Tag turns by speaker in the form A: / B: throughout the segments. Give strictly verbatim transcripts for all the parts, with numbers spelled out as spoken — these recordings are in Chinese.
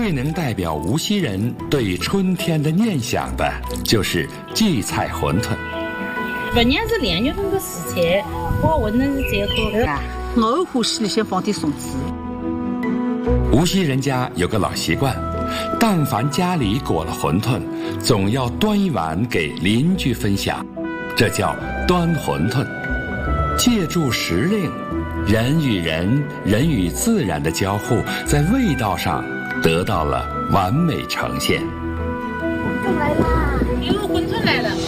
A: 最能代表无锡人对春天的念想的，就是荠菜馄饨。
B: 今年是两月份的时节，我馄饨是最好的。
C: 我欢喜里先放点松子。
A: 无锡人家有个老习惯，但凡家里裹了馄饨，总要端一碗给邻居分享，这叫端馄饨。借助时令，人与人、人与自然的交互，在味道上得到了完美呈现。
B: 来啦！哟，馄饨来了！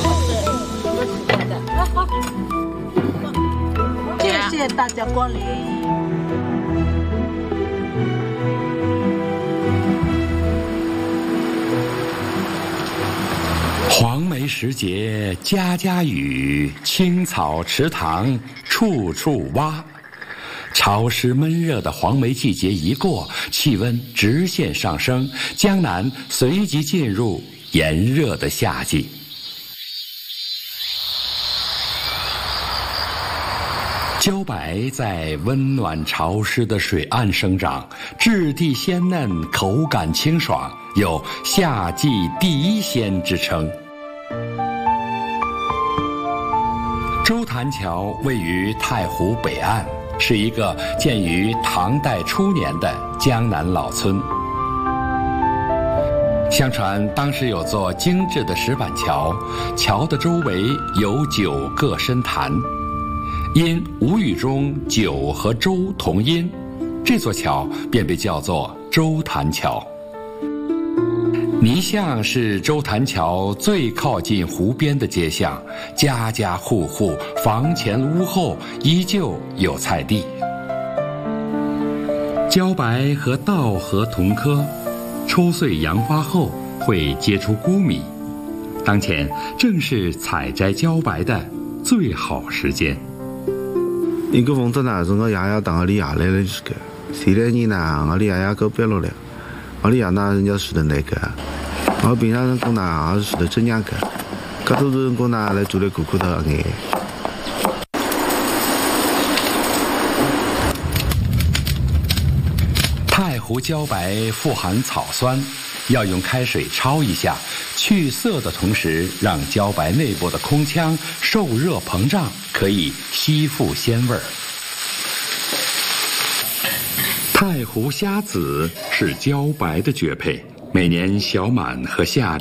B: 好，
C: 谢谢大家光临。
A: 黄梅时节家家雨，青草池塘处处蛙。潮湿闷热的黄梅季节一过，气温直线上升，江南随即进入炎热的夏季。茭白在温暖潮湿的水岸生长，质地鲜嫩，口感清爽，有夏季第一鲜之称。周潭桥位于太湖北岸，是一个建于唐代初年的江南老村。相传当时有座精致的石板桥，桥的周围有九个深潭。因吴语中九和周同音，这座桥便被叫做周潭桥。泥巷是周潭桥最靠近湖边的街巷，家家户户、房前屋后依旧有菜地。茭白和稻禾同科，抽穗扬花后会结出菇米。当前正是采摘茭白的最好时间。
D: 一个房子呢，是我爷爷当我的爷来了是个。前两年呢，我的爷爷搞别了了，我的爷呢人家是的那个，我平常人工呢也是的这样个，可都是人工呢来做来苦苦的哎。
A: 太湖茭白富含草酸，要用开水焯一下，去色的同时，让茭白内部的空腔受热膨胀，可以吸附鲜味儿。太湖虾子是茭白的绝配，每年小满和夏